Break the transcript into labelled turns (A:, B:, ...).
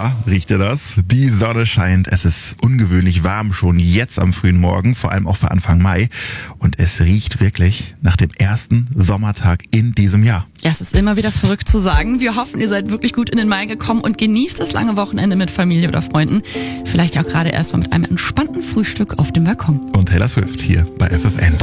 A: Ja, riecht ihr das? Die Sonne scheint, es ist ungewöhnlich warm schon jetzt am frühen Morgen, vor allem auch für Anfang Mai. Und es riecht wirklich nach dem ersten Sommertag in diesem Jahr.
B: Ja, es ist immer wieder verrückt zu sagen. Wir hoffen, ihr seid wirklich gut in den Mai gekommen und genießt das lange Wochenende mit Familie oder Freunden. Vielleicht auch gerade erstmal mit einem entspannten Frühstück auf dem Balkon.
A: Und Taylor Swift hier bei FFN.